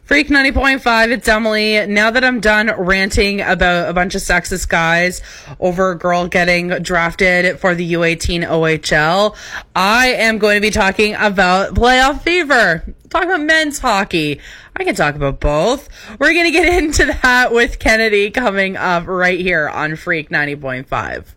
Freak 90.5, it's Emily. Now that I'm done ranting about a bunch of sexist guys over a girl getting drafted for the U18 OHL, I am going to be talking about playoff fever. Talking about men's hockey. I can talk about both. We're going to get into that with Kennedy coming up right here on Freak 90.5.